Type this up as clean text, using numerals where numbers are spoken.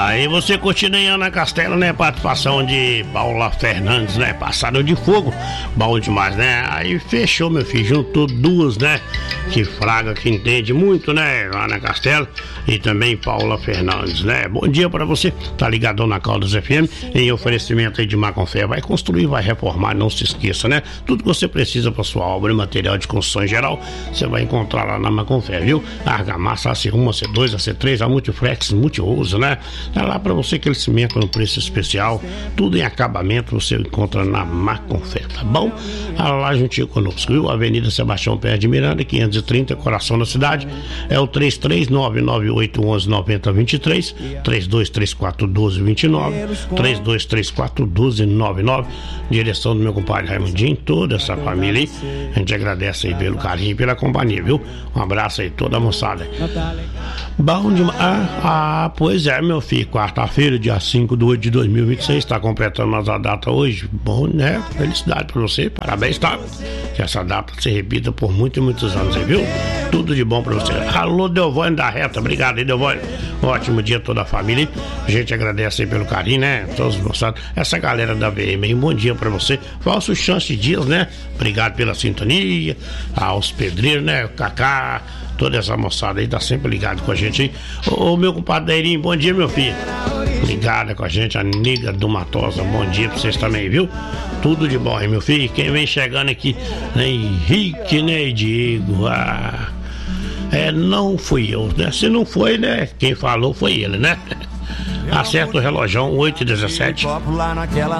Aí você curtindo aí, Ana Castela, né? Participação de Paula Fernandes, né? Passada de fogo, bom demais, né? Aí fechou, meu filho, juntou duas, né? Que fraga, que entende muito, né? Ana Castela e também Paula Fernandes, né? Bom dia pra você, tá ligadão na Caldas FM, em oferecimento aí de Maconfé. Vai construir, vai reformar, não se esqueça, né? Tudo que você precisa pra sua obra e material de construção em geral, você vai encontrar lá na Maconfé, viu? Argamassa, AC1, AC2, AC3, a Multiflex, Multiuso, né? Tá lá pra você aquele cimento no preço especial, tudo em acabamento você encontra na Maconfé, tá bom? Lá juntinho conosco, viu? Avenida Sebastião Pérez de Miranda, 530, coração da cidade, é o 339981119023, 32341229, 32341299, direção do meu compadre Raimundinho, toda essa família aí, a gente agradece aí pelo carinho e pela companhia, viu? Um abraço aí, toda a moçada. Bom demais. Pois é, meu filho, quarta-feira, dia 5/8 de 2026, tá completando nossa data hoje. Bom, né? Felicidade pra você, parabéns, tá? Que essa data se repita por muitos e muitos anos aí, viu? Tudo de bom pra você. Alô, Delvônio da Reta, obrigado aí, Delvônio. Ótimo dia a toda a família. A gente agradece aí pelo carinho, né? Todos os moçados. Essa galera da VM aí, um bom dia pra você. Falso Chance Dias, né? Obrigado pela sintonia. Aos pedreiros, né? O Cacá, toda essa moçada aí tá sempre ligado com a gente aí. Ô, meu compadre Dairinho, bom dia, meu filho. Ligada com a gente, a Niga do Matosa, bom dia pra vocês também, viu? Tudo de bom aí, meu filho. Quem vem chegando aqui, né? Henrique, né, Diego? Não fui eu, né? Se não foi, né? Quem falou foi ele, né? Acerta o relógio, 8h17.